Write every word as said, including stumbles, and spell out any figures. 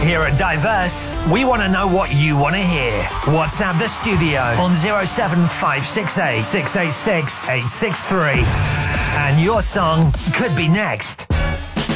Here at Diverse, we want to know what you want to hear. WhatsApp the studio on zero seven five six eight, six eight six, eight six three. And your song could be next.